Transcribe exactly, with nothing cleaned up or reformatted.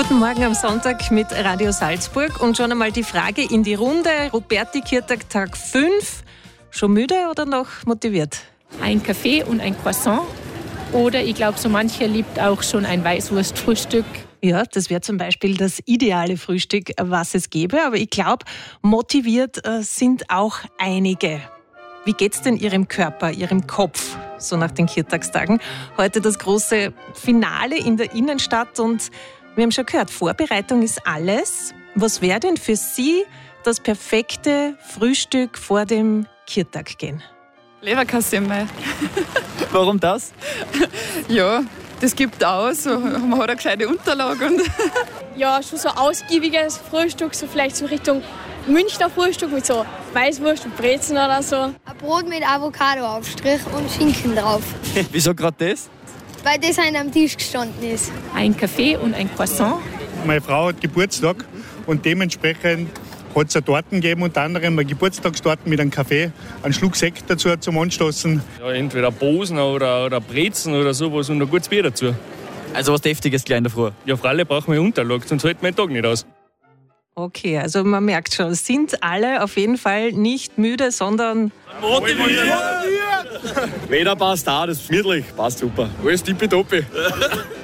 Guten Morgen am Sonntag mit Radio Salzburg und schon einmal die Frage in die Runde. Ruperti-Kirtag, Tag fünf. Schon müde oder noch motiviert? Ein Kaffee und ein Croissant. Oder ich glaube, so mancher liebt auch schon ein Weißwurstfrühstück. Ja, das wäre zum Beispiel das ideale Frühstück, was es gäbe. Aber ich glaube, motiviert äh, sind auch einige. Wie geht's denn Ihrem Körper, Ihrem Kopf, so nach den Kirtagstagen? Heute das große Finale in der Innenstadt und wir haben schon gehört, Vorbereitung ist alles. Was wäre denn für Sie das perfekte Frühstück vor dem Kirtag gehen? Leberkassemmel. Warum das? Ja, das gibt aus, so, man hat eine gescheite Unterlage. Und ja, schon so ausgiebiges Frühstück, so vielleicht so Richtung Münchner Frühstück mit so Weißwurst und Brezen oder so. Ein Brot mit Avocado-Aufstrich und Schinken drauf. Wieso gerade das? Weil das einer am Tisch gestanden ist. Ein Kaffee und ein Croissant. Meine Frau hat Geburtstag und dementsprechend hat es eine Torten gegeben, unter anderem eine Geburtstagstorten mit einem Kaffee, einen Schluck Sekt dazu zum Anstoßen. Ja, entweder Bosen oder, oder Brezen oder sowas und ein gutes Bier dazu. Also was Deftiges gleich in der Früh? Ja, freilich brauchen wir Unterlage, sonst hält mein Tag nicht aus. Okay, also man merkt schon, sind alle auf jeden Fall nicht müde, sondern motiviert! Weder passt da, das ist gemütlich, passt super. Alles tippitoppi.